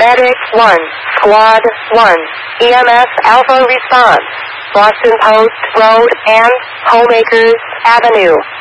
Medic 1, Squad 1, EMS Alpha response, Boston Post Road and Homemakers Avenue.